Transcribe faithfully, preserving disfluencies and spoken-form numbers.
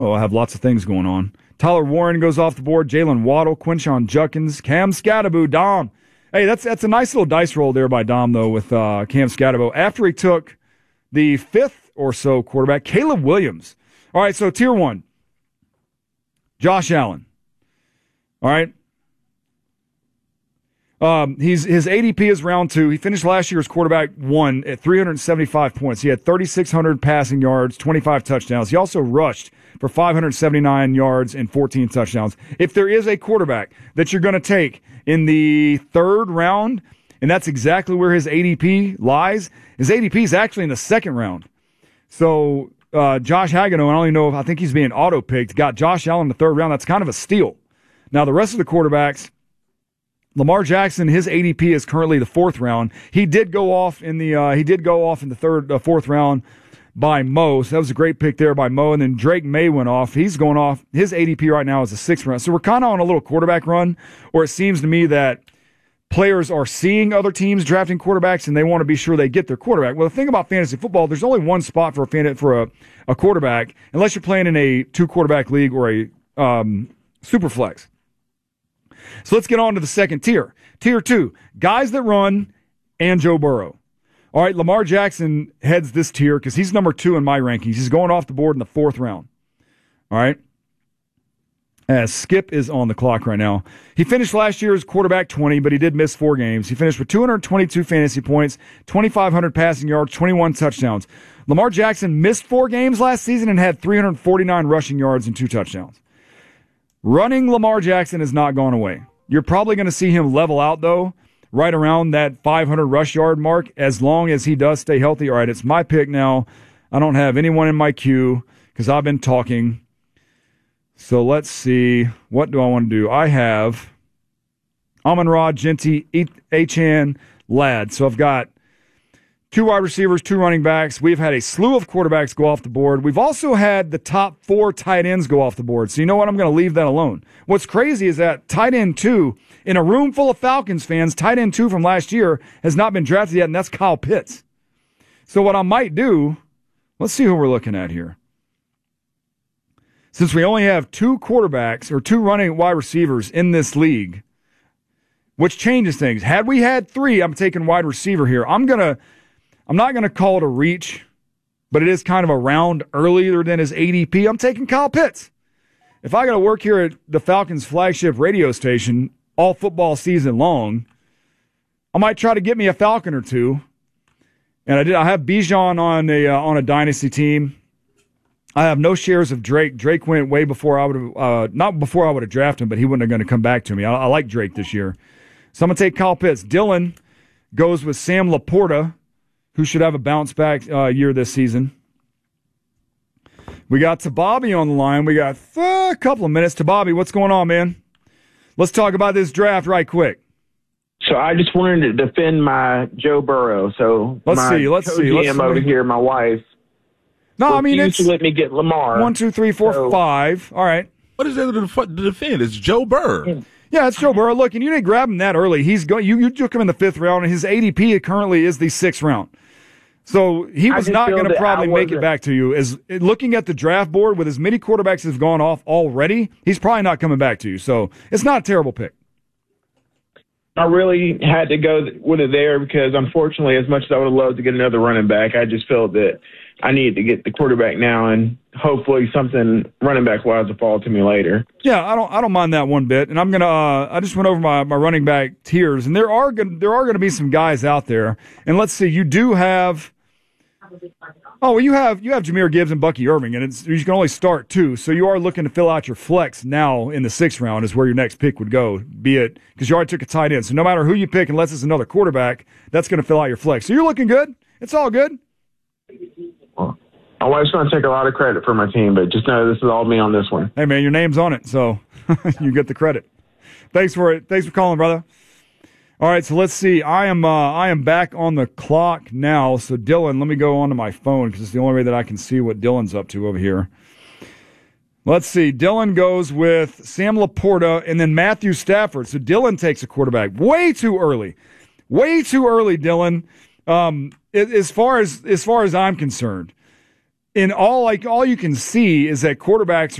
Oh, I have lots of things going on. Tyler Warren goes off the board. Jalen Waddle, Quinshon Judkins, Cam Scatterbo, Dom. Hey, that's that's a nice little dice roll there by Dom, though, with uh, Cam Scatterbo. After he took the fifth or so quarterback, Caleb Williams. All right, so tier one, Josh Allen. All right. Um, he's his A D P is round two. He finished last year as quarterback one at three hundred seventy-five points. He had thirty-six hundred passing yards, twenty-five touchdowns. He also rushed for five hundred seventy-nine yards and fourteen touchdowns. If there is a quarterback that you're going to take in the third round, and that's exactly where his A D P lies, his A D P is actually in the second round. So uh, Josh Hagano, I don't even know if I think he's being auto-picked, got Josh Allen in the third round. That's kind of a steal. Now, the rest of the quarterbacks, Lamar Jackson, his A D P is currently the fourth round. He did go off in the uh, he did go off in the third, uh, fourth round by Mo. So that was a great pick there by Mo. And then Drake May went off. He's going off. His A D P right now is the sixth round. So we're kind of on a little quarterback run, or it seems to me that players are seeing other teams drafting quarterbacks and they want to be sure they get their quarterback. Well, the thing about fantasy football, there's only one spot for a fan, for a, a quarterback, unless you're playing in a two quarterback league or a um, super flex. So let's get on to the second tier. Tier two, guys that run and Joe Burrow. All right, Lamar Jackson heads this tier because he's number two in my rankings. He's going off the board in the fourth round. All right. As Skip is on the clock right now. He finished last year as quarterback twenty, but he did miss four games. He finished with two hundred twenty-two fantasy points, twenty-five hundred passing yards, twenty-one touchdowns. Lamar Jackson missed four games last season and had three hundred forty-nine rushing yards and two touchdowns. Running Lamar Jackson has not gone away. You're probably going to see him level out, though, right around that five hundred rush yard mark, as long as he does stay healthy. All right, it's my pick now. I don't have anyone in my queue because I've been talking. So let's see. What do I want to do? I have Amon-Ra, Genty, Achane, Ladd. So I've got two wide receivers, two running backs. We've had a slew of quarterbacks go off the board. We've also had the top four tight ends go off the board. So you know what? I'm going to leave that alone. What's crazy is that tight end two, in a room full of Falcons fans, tight end two from last year has not been drafted yet, and that's Kyle Pitts. So what I might do, let's see who we're looking at here. Since we only have two quarterbacks or two running wide receivers in this league, which changes things. Had we had three, I'm taking wide receiver here. I'm going to I'm not going to call it a reach, but it is kind of a round earlier than his A D P. I'm taking Kyle Pitts. If I got to work here at the Falcons' flagship radio station all football season long, I might try to get me a Falcon or two. And I did. I have Bijan on a uh, on a dynasty team. I have no shares of Drake. Drake went way before I would have, uh, not before I would have drafted him, but he wouldn't have going to come back to me. I, I like Drake this year. So I'm going to take Kyle Pitts. Dylan goes with Sam Laporta, who should have a bounce back uh, year this season. We got Tababi on the line. We got uh, a couple of minutes. Tababi, what's going on, man? Let's talk about this draft right quick. So I just wanted to defend my Joe Burrow. So let's my see. Let's see. Let's over see. here, my wife. No, I mean it's to let me get Lamar. One, two, three, four, so, five. All right. What is there to defend? It's Joe Burrow. Yeah, it's Joe Burrow. Look, and you didn't grab him that early. He's go, you, you took him in the fifth round, and his A D P currently is the sixth round. So he was not going to probably make it back to you. As looking at the draft board, with as many quarterbacks as have gone off already, he's probably not coming back to you. So it's not a terrible pick. I really had to go with it there because, unfortunately, as much as I would have loved to get another running back, I just felt that I needed to get the quarterback now, and hopefully something running back wise will fall to me later. Yeah, I don't, I don't mind that one bit. And I'm gonna, uh, I just went over my, my running back tiers, and there are gonna, there are gonna be some guys out there. And let's see, you do have. Oh, well, you have you have Jahmyr Gibbs and Bucky Irving, and it's, you can only start two. So you are looking to fill out your flex now in the sixth round is where your next pick would go, be it because you already took a tight end. So no matter who you pick, unless it's another quarterback, that's going to fill out your flex. So you're looking good. It's all good. Well, my wife's going to take a lot of credit for my team, but just know this is all me on this one. Hey, man, your name's on it, so you get the credit. Thanks for it. Thanks for calling, brother. All right, so let's see. I am uh, I am back on the clock now. So, Dylan, let me go onto my phone because it's the only way that I can see what Dylan's up to over here. Let's see. Dylan goes with Sam Laporta and then Matthew Stafford. So, Dylan takes a quarterback way too early. Way too early, Dylan. Um, as far as as far as I'm concerned, And all like all you can see is that quarterbacks